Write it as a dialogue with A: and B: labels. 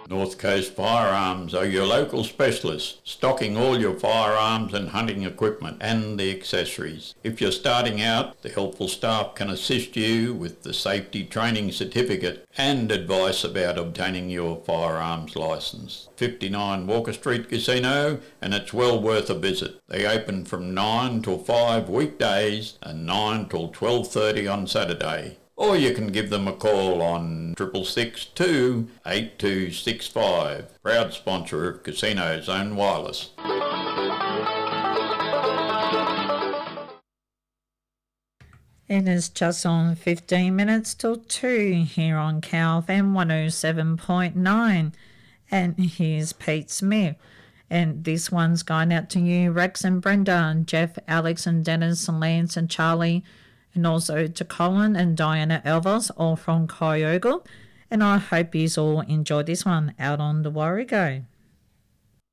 A: North Coast Firearms are your local specialists, stocking all your firearms and hunting equipment and the accessories. If you're starting out, the helpful staff can assist you with the safety training certificate and advice about obtaining your firearms licence. 59 Walker Street Casino, and it's well worth a visit. They open from 9 till 5 weekdays and 9 till 12:30 on Saturday. Or you can give them a call on 662 8265. Proud sponsor of Casino Zone Wireless.
B: It is just on 15 minutes till 2 here on Cow FM 107.9. And here's Pete Smith. And this one's going out to you, Rex and Brenda, Jeff, Alex and Dennis and Lance and Charlie, and also to Colin and Diana Elvis, all from Kyogle. And I hope you all enjoyed this one out on the Warrego.